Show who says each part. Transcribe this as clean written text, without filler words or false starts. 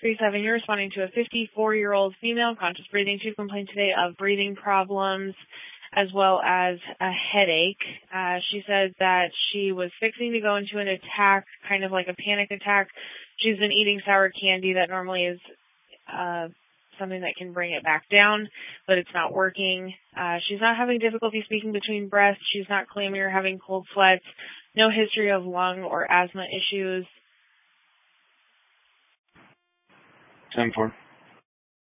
Speaker 1: 637, you're responding to a 54-year-old female conscious breathing. She complained today of breathing problems as well as a headache. She said that she was fixing to go into an attack, kind of like a panic attack. She's been eating sour candy that normally is something that can bring it back down, but it's not working. She's not having difficulty speaking between breaths. She's not clammy or having cold sweats. No history of lung or asthma issues.
Speaker 2: 10-4.